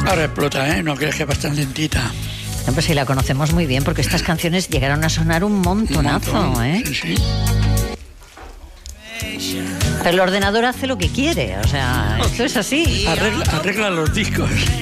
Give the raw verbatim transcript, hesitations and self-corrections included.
Ahora explota, ¿eh? No crees que va tan lentita. No, pues sí, la conocemos muy bien porque estas canciones llegaron a sonar un montonazo, Un montón, ¿eh? Sí, sí. Pero el ordenador hace lo que quiere, o sea, esto es así. Arregla, arregla los discos.